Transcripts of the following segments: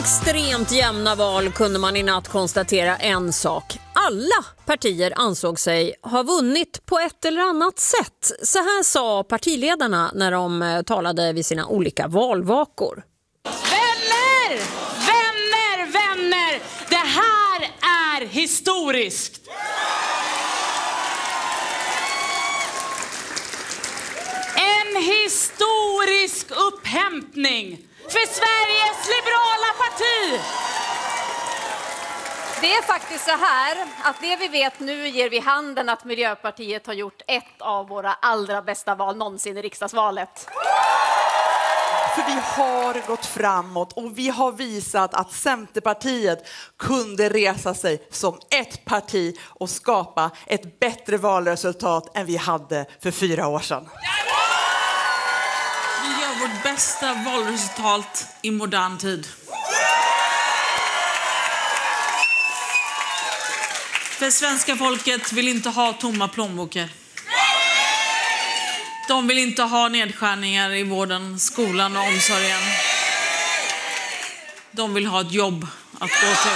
Extremt jämna val kunde man i natt konstatera en sak. Alla partier ansåg sig ha vunnit på ett eller annat sätt. Så här sa partiledarna när de talade vid sina olika valvakor. Vänner! Vänner! Vänner! Det här är historiskt! En historisk upphämtning för Sveriges liberala parti. Det är faktiskt så här att det vi vet nu ger vi handen att Miljöpartiet har gjort ett av våra allra bästa val någonsin i riksdagsvalet. För vi har gått framåt och vi har visat att Centerpartiet kunde resa sig som ett parti och skapa ett bättre valresultat än vi hade för 4 år sedan. Vi gör vårt bästa valresultat i modern tid. För svenska folket vill inte ha tomma plånböcker. De vill inte ha nedskärningar i vården, skolan och omsorgen. De vill ha ett jobb att gå till.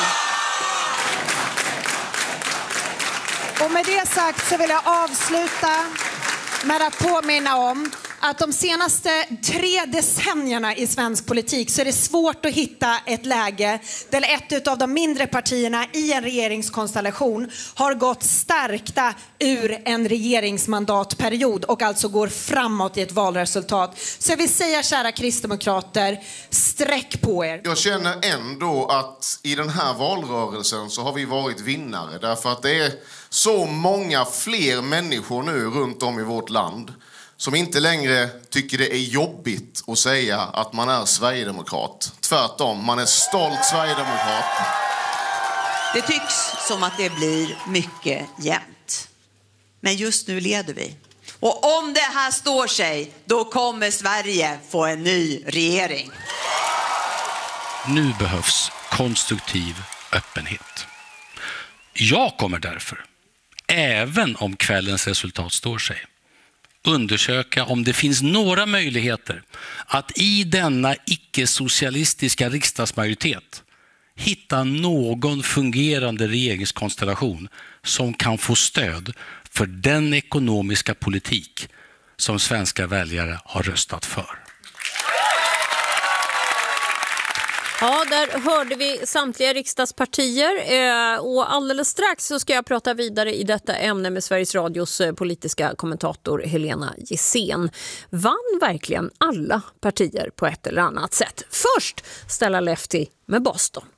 Och med det sagt så vill jag avsluta med att påminna om att de senaste 3 decennierna i svensk politik så är det svårt att hitta ett läge där ett av de mindre partierna i en regeringskonstellation har gått stärkta ur en regeringsmandatperiod och alltså går framåt i ett valresultat. Så jag vill säga, kära kristdemokrater, sträck på er. Jag känner ändå att i den här valrörelsen så har vi varit vinnare därför att det är så många fler människor nu runt om i vårt land som inte längre tycker det är jobbigt att säga att man är sverigedemokrat. Tvärtom, man är stolt sverigedemokrat. Det tycks som att det blir mycket jämnt. Men just nu leder vi. Och om det här står sig, då kommer Sverige få en ny regering. Nu behövs konstruktiv öppenhet. Jag kommer därför, även om kvällens resultat står sig, undersöka om det finns några möjligheter att i denna icke-socialistiska riksdagsmajoritet hitta någon fungerande regeringskonstellation som kan få stöd för den ekonomiska politik som svenska väljare har röstat för. Ja, där hörde vi samtliga riksdagspartier och alldeles strax så ska jag prata vidare i detta ämne med Sveriges Radios politiska kommentator Helena Gissén. Vann verkligen alla partier på ett eller annat sätt? Först Stella Lefty med Boston.